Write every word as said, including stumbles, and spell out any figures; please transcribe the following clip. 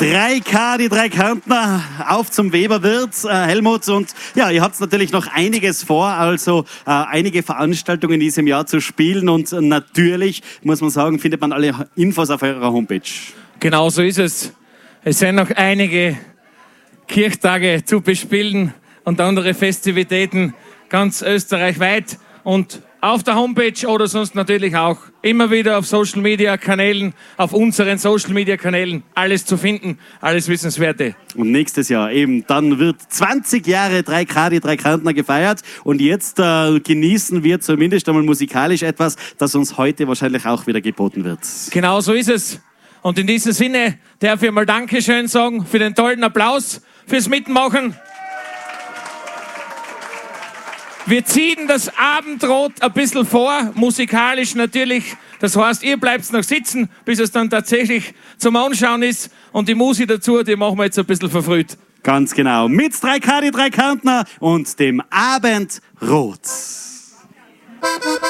drei K, die drei Kärntner, auf zum Weberwirt, äh, Helmut. Und ja, ihr habt natürlich noch einiges vor, also äh, einige Veranstaltungen in diesem Jahr zu spielen. Und natürlich, muss man sagen, findet man alle Infos auf eurer Homepage. Genau so ist es. Es sind noch einige Kirchtage zu bespielen und andere Festivitäten ganz österreichweit. Und auf der Homepage oder sonst natürlich auch immer wieder auf Social Media Kanälen, auf unseren Social Media Kanälen alles zu finden, alles Wissenswerte. Und nächstes Jahr eben, dann wird zwanzig Jahre drei K, die drei Kärntner gefeiert. Und jetzt äh, genießen wir zumindest einmal musikalisch etwas, das uns heute wahrscheinlich auch wieder geboten wird. Genau so ist es. Und in diesem Sinne darf ich mal Dankeschön sagen für den tollen Applaus, fürs Mitmachen. Wir ziehen das Abendrot ein bisschen vor, musikalisch natürlich. Das heißt, ihr bleibt noch sitzen, bis es dann tatsächlich zum Anschauen ist. Und die Musik dazu, die machen wir jetzt ein bisschen verfrüht. Ganz genau. Mit drei K, die drei Kärntner und dem Abendrot.